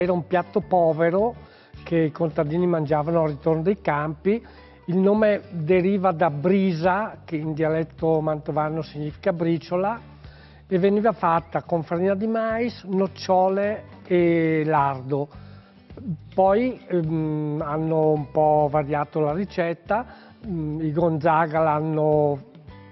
Era un piatto povero che i contadini mangiavano al ritorno dei campi. Il nome deriva da brisa, che in dialetto mantovano significa briciola, e veniva fatta con farina di mais, nocciole e lardo. Poi hanno un po' variato la ricetta, i Gonzaga l'hanno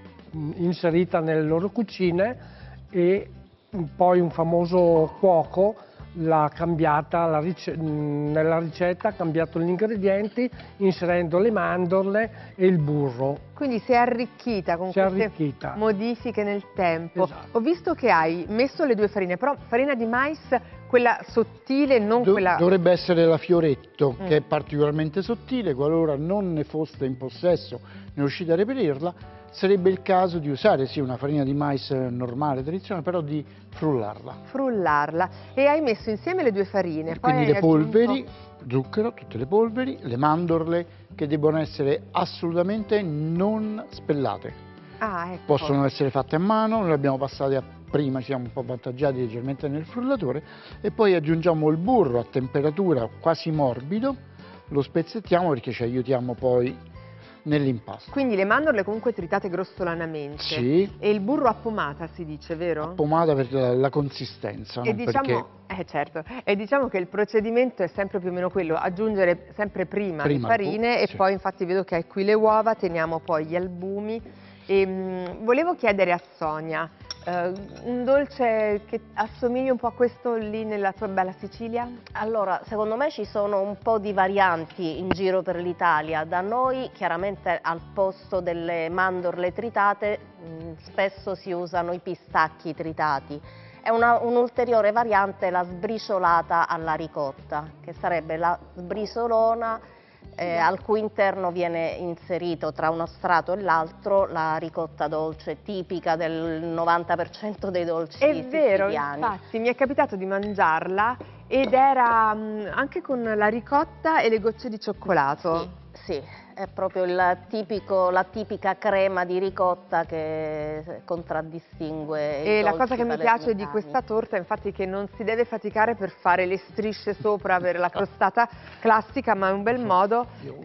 inserita nelle loro cucine e poi un famoso cuoco l'ha cambiata nella ricetta, ha cambiato gli ingredienti inserendo le mandorle e il burro. Quindi si è arricchita con queste modifiche nel tempo. Esatto. Ho visto che hai messo le due farine, però farina di mais, quella sottile, non quella... Dovrebbe essere la Fioretto, che è particolarmente sottile. Qualora non ne foste in possesso, ne riuscite a reperirla, sarebbe il caso di usare sì una farina di mais normale, tradizionale, però di frullarla. Frullarla. E hai messo insieme le due farine. E poi quindi le polveri, aggiunto... zucchero, tutte le polveri, le mandorle che debbono essere assolutamente non spellate. Ah, ecco. Possono essere fatte a mano, noi le abbiamo passate prima, ci siamo un po' avvantaggiati leggermente nel frullatore, e poi aggiungiamo il burro a temperatura quasi morbido, lo spezzettiamo perché ci aiutiamo poi nell'impasto. Quindi le mandorle comunque tritate grossolanamente. Sì. E il burro a pomata si dice, vero? A pomata per la consistenza, E non diciamo, perché... certo, e diciamo che il procedimento è sempre più o meno quello, aggiungere sempre prima le farine e sì. Poi infatti vedo che hai qui le uova, teniamo poi gli albumi. Volevo chiedere a Sonia, un dolce che assomiglia un po' a questo lì nella tua bella Sicilia? Allora, secondo me ci sono un po' di varianti in giro per l'Italia. Da noi, chiaramente, al posto delle mandorle tritate, spesso si usano i pistacchi tritati. È un'ulteriore variante la sbriciolata alla ricotta, che sarebbe la sbrisolona al cui interno viene inserito tra uno strato e l'altro la ricotta dolce tipica del 90% dei dolci siciliani. È vero, siciliani. Infatti mi è capitato di mangiarla ed era anche con la ricotta e le gocce di cioccolato. Sì, è proprio la tipica crema di ricotta che contraddistingue E i la dolci cosa che mi piace di palermitani. questa torta è infatti che non si deve faticare per fare le strisce sopra per la crostata classica, ma è un bel modo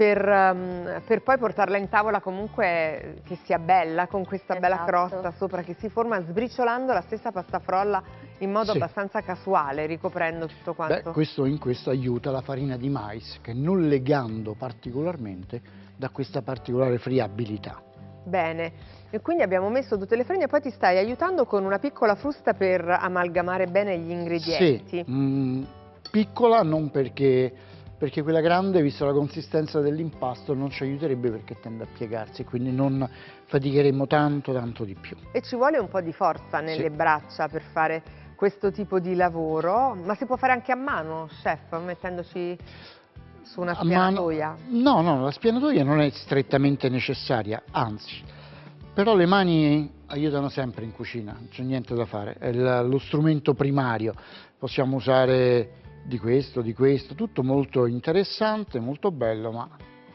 per poi portarla in tavola comunque che sia bella, con questa bella crosta sopra che si forma sbriciolando la stessa pasta frolla in modo abbastanza casuale, ricoprendo tutto quanto. Beh, in questo aiuta la farina di mais, che non legando particolarmente da questa particolare friabilità. Bene, e quindi abbiamo messo tutte le farine e poi ti stai aiutando con una piccola frusta per amalgamare bene gli ingredienti. Sì, piccola non perché quella grande, vista la consistenza dell'impasto, non ci aiuterebbe perché tende a piegarsi, quindi non faticheremo tanto di più. E ci vuole un po' di forza nelle braccia per fare questo tipo di lavoro, ma si può fare anche a mano, chef, mettendoci su una spianatoia? No, la spianatoia non è strettamente necessaria, anzi, però le mani aiutano sempre in cucina, non c'è niente da fare, è lo strumento primario, possiamo usare di questo, tutto molto interessante, molto bello, ma...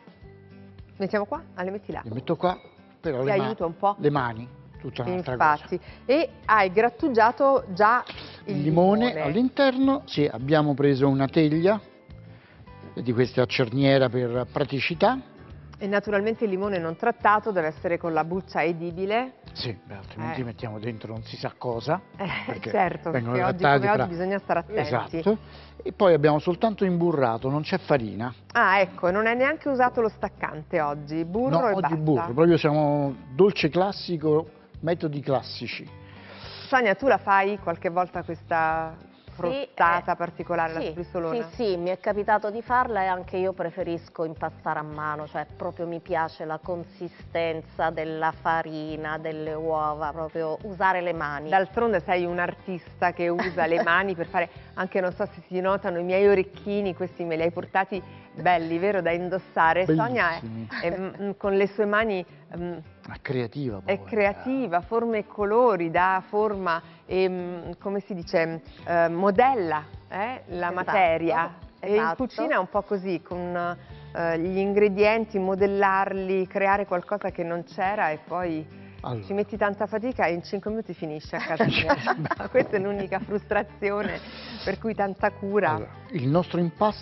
Mettiamo qua? Le metti là? Le metto qua, però ti aiuto un po'? le mani, tutta un'altra cosa. Infatti, e hai grattugiato già il limone all'interno, sì, abbiamo preso una teglia di queste a cerniera per praticità. E naturalmente il limone non trattato deve essere con la buccia edibile. Sì, altrimenti mettiamo dentro non si sa cosa. Certo, perché oggi come oggi bisogna stare attenti. Esatto. E poi abbiamo soltanto imburrato, non c'è farina. Ah, ecco, non hai neanche usato lo staccante oggi, burro e basta. No, oggi burro, proprio siamo dolce classico, metodi classici. Sonia, tu la fai qualche volta questa frustata particolare, la sbrisolona? Sì, mi è capitato di farla e anche io preferisco impastare a mano, cioè proprio mi piace la consistenza della farina, delle uova, proprio usare le mani. D'altronde sei un artista che usa le mani per fare, anche non so se si notano i miei orecchini, questi me li hai portati belli, vero, da indossare. Bellissimi. Sonia con le sue mani... È creativa. È creativa, forma e colori, dà forma e, come si dice, modella la materia. E in cucina è un po' così, con gli ingredienti, modellarli, creare qualcosa che non c'era e poi Allora. Ci metti tanta fatica e in 5 minuti finisce a casa mia. Questa è l'unica frustrazione, per cui tanta cura. Allora, il nostro impasto